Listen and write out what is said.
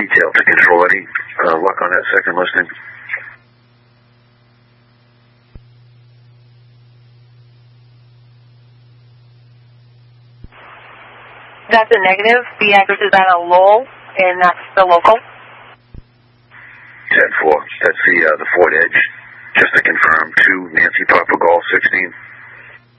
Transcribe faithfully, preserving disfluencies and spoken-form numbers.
detail to control. Any uh, luck on that second listing? That's a negative. The address is at a Lowell, and that's the local. ten four. That's the uh, the Ford Edge. Just to confirm, two Nancy Papa Golf sixteen.